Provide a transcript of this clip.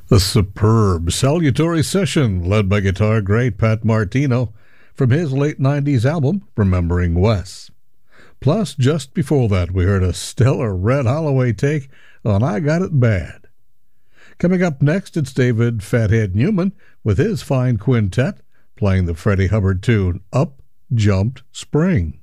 A superb salutatory session led by guitar great Pat Martino from his late 90s album Remembering Wes. Plus, just before that, we heard a stellar Red Holloway take on I Got It Bad. Coming up next, it's David Fathead Newman with his fine quintet playing the Freddie Hubbard tune Up Jumped Spring.